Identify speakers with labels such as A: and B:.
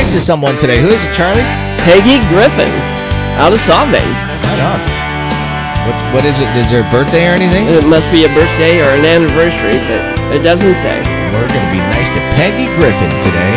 A: nice to someone today. Who is it, Charlie?
B: Peggy Griffin, out of Sauvignon.
A: Right on. What is it? Is there a birthday or anything?
B: It must be a birthday or an anniversary, but it doesn't say.
A: We're going to be nice to Peggy Griffin today